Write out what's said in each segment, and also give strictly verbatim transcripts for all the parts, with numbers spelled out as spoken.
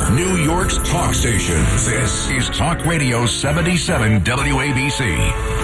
New York's talk station. This is Talk Radio seventy-seven W A B C.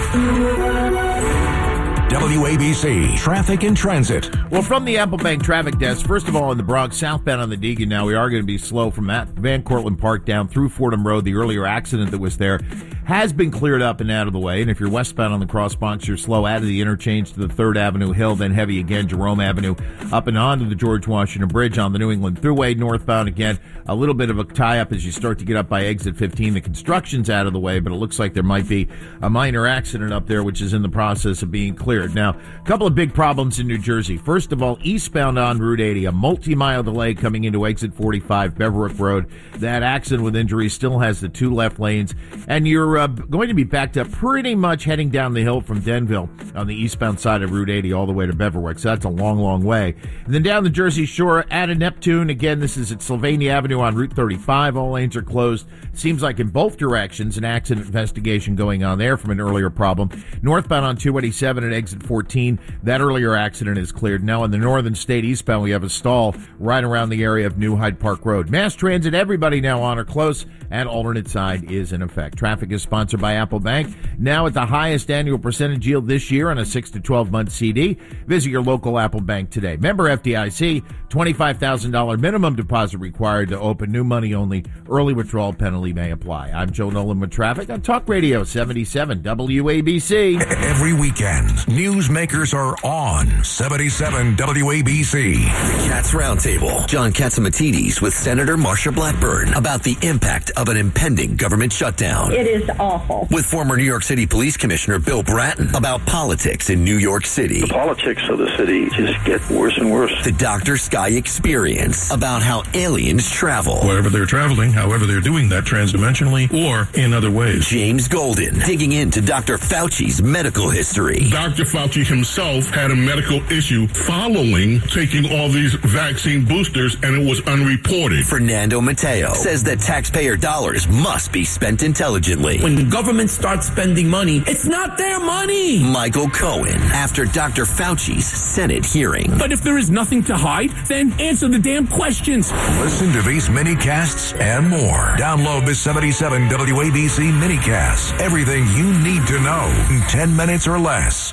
W A B C Traffic and Transit. Well, from the Apple Bank traffic desk, first of all, in the Bronx, southbound on the Deegan, now we are going to be slow from Van Cortlandt Park down through Fordham Road. The earlier accident that was there has been cleared up and out of the way. And if you're westbound on the Cross Bronx, you're slow out of the interchange to the third Avenue Hill, then heavy again, Jerome Avenue, up and onto the George Washington Bridge on the New England Thruway. Northbound again, a little bit of a tie-up as you start to get up by exit fifteen. The construction's out of the way, but it looks like there might be a minor accident up there, which is in the process of being cleared. Now, a couple of big problems in New Jersey. First of all, eastbound on Route eighty, a multi-mile delay coming into exit forty-five, Beverwick Road. That accident with injuries still has the two left lanes, and you're uh, going to be backed up pretty much heading down the hill from Denville on the eastbound side of Route eighty all the way to Beverwick, so that's a long, long way. And then down the Jersey Shore, out of Neptune, again, this is at Sylvania Avenue on Route thirty-five. All lanes are closed. Seems like in both directions, an accident investigation going on there from an earlier problem. Northbound on two eighty-seven at exit fourteen, that earlier accident is cleared. Now in the Northern State eastbound, we have a stall right around the area of New Hyde Park Road. Mass transit, everybody now on or close, and alternate side is in effect. Traffic is sponsored by Apple Bank, now at the highest annual percentage yield this year on a six to twelve month C D. Visit your local Apple Bank today. Member F D I C, twenty-five thousand dollars minimum deposit required to open, new money only, early withdrawal penalty may apply. I'm Joe Nolan with traffic on Talk Radio seventy-seven W A B C. Every weekend, newsmakers are on seventy-seven W A B C. The Cats Roundtable. John Catsimatidis with Senator Marsha Blackburn about the impact of an impending government shutdown. It is awful. With former New York City Police Commissioner Bill Bratton about politics in New York City. The politics of the city just get worse and worse. The Doctor Sky Experience about how aliens travel. Wherever they're traveling, however they're doing that transdimensionally or in other ways. James Golden digging into Doctor Fauci's medical history. Doctor Fauci himself had a medical issue following taking all these vaccine boosters, and it was unreported. Fernando Mateo says that taxpayer dollars must be spent intelligently. When the government starts spending money, it's not their money. Michael Cohen after Doctor Fauci's Senate hearing. But if there is nothing to hide, then answer the damn questions. Listen to these mini-casts and more. Download the seventy-seven W A B C mini-cast. Everything you need to know in ten minutes or less.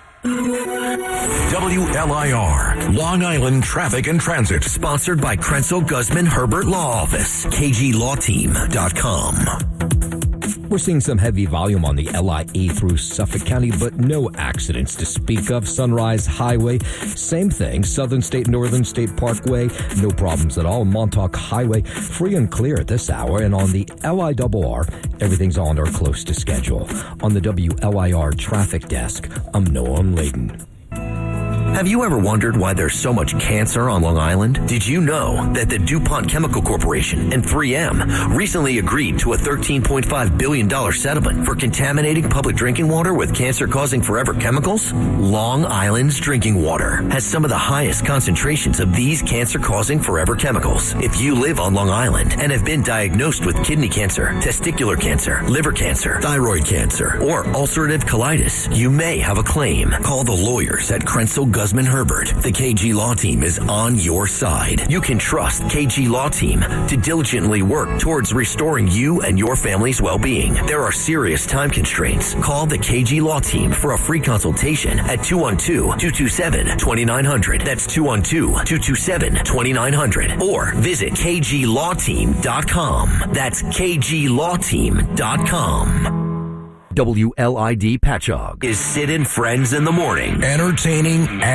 W L I R, Long Island Traffic and Transit. Sponsored by Krenzel Guzman Herbert Law Office, K G law team dot com. We're seeing some heavy volume on the L I E through Suffolk County, but no accidents to speak of. Sunrise Highway, same thing. Southern State, Northern State Parkway, no problems at all. Montauk Highway, free and clear at this hour. And on the L I R R, everything's on or close to schedule. On the W L I R traffic desk, I'm Noam Layden. Have you ever wondered why there's so much cancer on Long Island? Did you know that the DuPont Chemical Corporation and three M recently agreed to a thirteen point five billion dollars settlement for contaminating public drinking water with cancer-causing forever chemicals? Long Island's drinking water has some of the highest concentrations of these cancer-causing forever chemicals. If you live on Long Island and have been diagnosed with kidney cancer, testicular cancer, liver cancer, thyroid cancer, or ulcerative colitis, you may have a claim. Call the lawyers at Krenzel Guzman Herbert. The K G Law Team is on your side. You can trust K G Law Team to diligently work towards restoring you and your family's well-being. There are serious time constraints. Call the K G Law Team for a free consultation at two one two, two two seven, two nine zero zero. That's two one two, two two seven, two nine zero zero. Or visit K G law team dot com. That's K G law team dot com. W L I D Patchogue is Sid and Friends in the Morning. Entertaining